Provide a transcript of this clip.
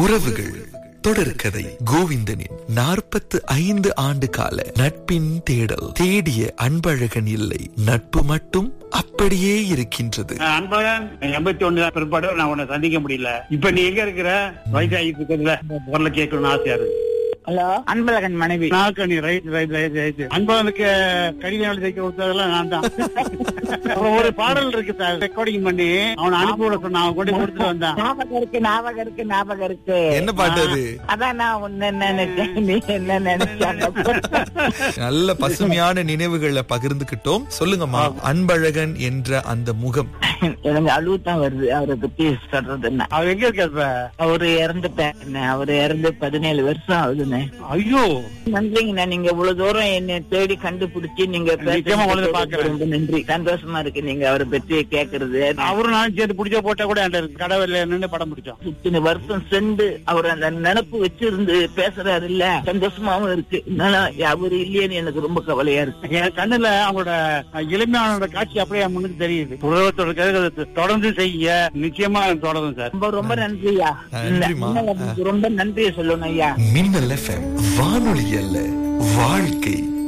உறவுகள் தொடர்கதை. கோவிந்தனின் 45 ஆண்டு கால நட்பின் தேடல். தேடிய அன்பழகன் இல்லை, நட்பு மட்டும் அப்படியே இருக்கின்றது. அன்பழகன் 81 பிற்பாடு நான் உன்னை சந்திக்க முடியல. இப்ப நீ எங்க இருக்கிற? வயசாகிட்டு இருக்கிறதுல பொருளை கேட்கணும்னு ஆசையா இருக்கு. ஹலோ, அன்பழகன் மனைவி நாக்கணி. ரைட். அன்பழகனுக்கு கடிதம் எழுதி தைக்க கொடுத்ததெல்லாம் நான் தான். அப்புறம் ஒரு பாடல் இருக்கு சார், ரெக்கார்டிங் பண்ணி அவனை அனுப்பி விட சொன்ன, அவன் கொண்டு கொடுத்துட்டு வந்தான். ஞாபகம் இருக்கு. என்ன பாட்டு அது? அதான் நான் உன்ன நினைச்சேன், நீ என்ன நினைச்சாங்க. நல்ல பசுமையான நினைவுகளை பகிர்ந்துகிட்டோம். சொல்லுங்கம்மா, அன்பழகன் என்ற அந்த முகம். எனக்கு அழுவுதான் வருது அவரை பத்தி சொல்றதுன்னா. அவர் எங்க இருக்க? அவரு இறந்துட்டேன். அவரு இறந்து 17 வருஷம் ஆகுதுண்ணே. ஐயோ, நன்றிங்கண்ணா, நீங்க இவ்வளவு தூரம் என்ன தேடி கண்டுபிடிச்சு நீங்க ரொம்ப நன்றி. சந்தோஷமா இருக்கு நீங்க அவரை பத்தி கேக்குறது. அவரும் நானும் சேர்ந்து பிடிச்ச போட்டா கூட கடவுள் நின்று படம் பிடிச்சோம். இத்தனை வருஷம் சென்று அவர் அந்த நினப்பு வச்சிருந்து பேசுறாரு இல்ல, சந்தோஷமாவும் இருக்கு. அவரு இல்லையேன்னு எனக்கு ரொம்ப கவலையா இருக்கு. என் கண்ணுல அவங்களோட இளமையான காட்சி அப்படியே முன்னுக்கு தெரியுது. உலகத்தோட தொடர்ந்து செய்ய நிச்சயமா தொடரும் சார். ரொம்ப ரொம்ப நன்றியா. ரொம்ப நன்றியை சொல்லணும் ஐயா. மின்னல் FM வானொலி அல்ல, வாழ்க்கை.